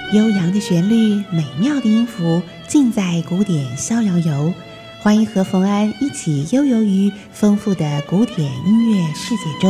悠扬的旋律，美妙的音符，尽在古典逍遥游。欢迎和冯安一起悠游于丰富的古典音乐世界中。